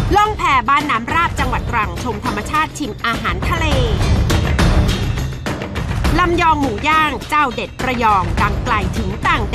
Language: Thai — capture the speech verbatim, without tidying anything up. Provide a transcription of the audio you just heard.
ล่องแพบ้านน้ำราบจังหวัดตรังชมธรรมชาติชิมอาหารทะเลลำยองหมูย่างเจ้าเด็ดระยองดังไกลถึงต่าง